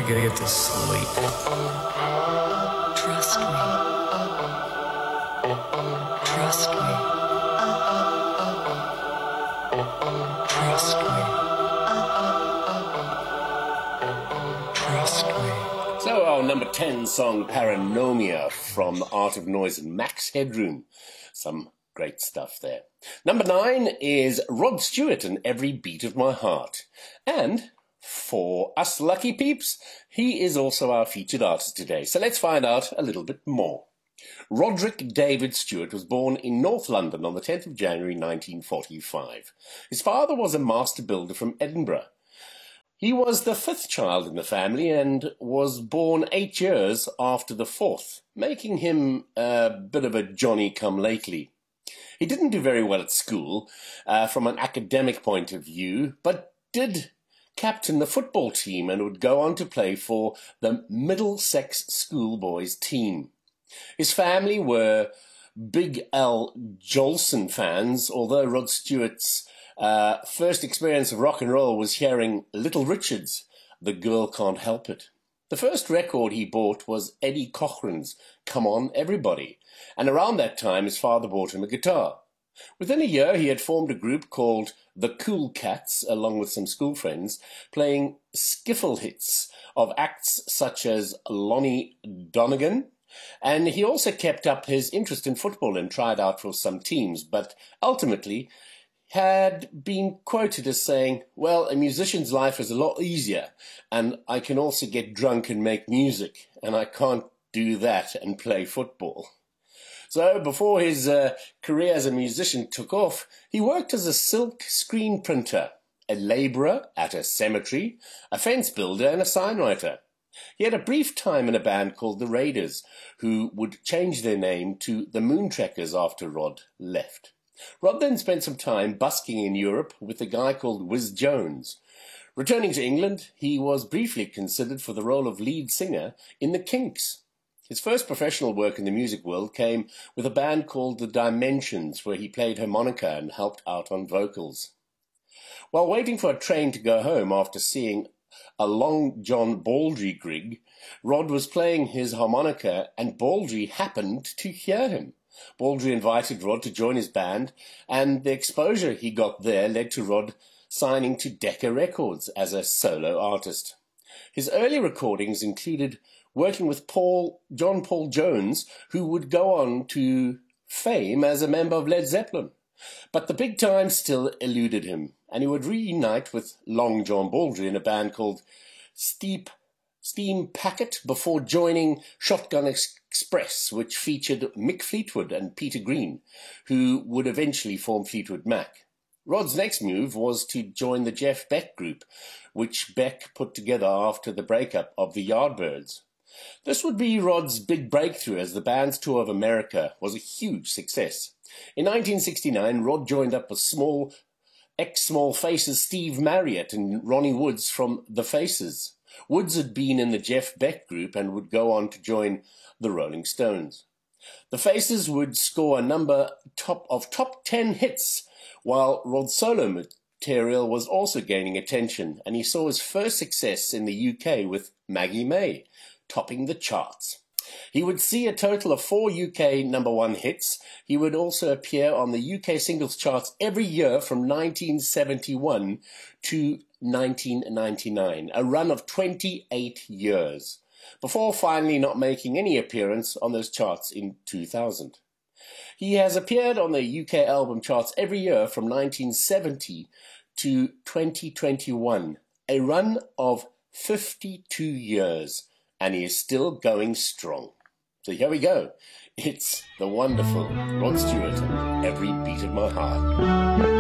gotta get to sleep. Trust me. Trust me. Trust me. Trust me. So our number 10 song, Paranomia, from The Art of Noise and Max Headroom. Some great stuff there. Number 9 is Rod Stewart and Every Beat of My Heart. And for us lucky peeps, he is also our featured artist today. So let's find out a little bit more. Roderick David Stewart was born in North London on the 10th of January 1945. His father was a master builder from Edinburgh. He was the 5th child in the family and was born 8 years after the 4th, making him a bit of a Johnny-come-lately. He didn't do very well at school from an academic point of view, but did captain the football team and would go on to play for the Middlesex schoolboys team. His family were Big Al Jolson fans, although Rod Stewart's first experience of rock and roll was hearing Little Richard's The Girl Can't Help It. The first record he bought was Eddie Cochran's Come On Everybody, and around that time his father bought him a guitar. Within a year he had formed a group called The Cool Cats, along with some school friends, playing skiffle hits of acts such as Lonnie Donegan, and he also kept up his interest in football and tried out for some teams, but ultimately had been quoted as saying, well, a musician's life is a lot easier, and I can also get drunk and make music, and I can't do that and play football. So before his career as a musician took off, he worked as a silk screen printer, a labourer at a cemetery, a fence builder and a signwriter. He had a brief time in a band called the Raiders, who would change their name to the Moontrackers after Rod left. Rod then spent some time busking in Europe with a guy called Whiz Jones. Returning to England, he was briefly considered for the role of lead singer in the Kinks. His first professional work in the music world came with a band called The Dimensions, where he played harmonica and helped out on vocals. While waiting for a train to go home after seeing a Long John Baldry gig, Rod was playing his harmonica and Baldry happened to hear him. Baldry invited Rod to join his band, and the exposure he got there led to Rod signing to Decca Records as a solo artist. His early recordings included working with John Paul Jones, who would go on to fame as a member of Led Zeppelin. But the big time still eluded him, and he would reunite with Long John Baldry in a band called Steam Packet before joining Shotgun Express, which featured Mick Fleetwood and Peter Green, who would eventually form Fleetwood Mac. Rod's next move was to join the Jeff Beck group, which Beck put together after the breakup of the Yardbirds. This would be Rod's big breakthrough, as the band's tour of America was a huge success. In 1969, Rod joined up with ex-Small Faces Steve Marriott and Ronnie Woods from The Faces. Woods had been in the Jeff Beck group and would go on to join the Rolling Stones. The Faces would score a number of top 10 hits, while Rod's solo material was also gaining attention, and he saw his first success in the UK with Maggie May, topping the charts. He would see a total of 4 UK number 1 hits. He would also appear on the UK singles charts every year from 1971 to 1999, a run of 28 years, before finally not making any appearance on those charts in 2000. He has appeared on the UK album charts every year from 1970 to 2021, a run of 52 years, and he is still going strong. So here we go. It's the wonderful Rod Stewart and Every Beat of My Heart.